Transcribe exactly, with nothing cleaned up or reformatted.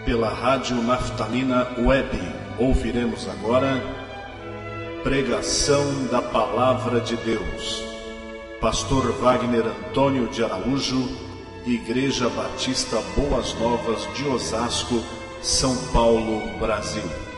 Pela Rádio Naftalina Web, ouviremos agora Pregação da Palavra de Deus. Pastor Wagner Antônio de Araújo, Igreja Batista Boas Novas de Osasco, São Paulo, Brasil.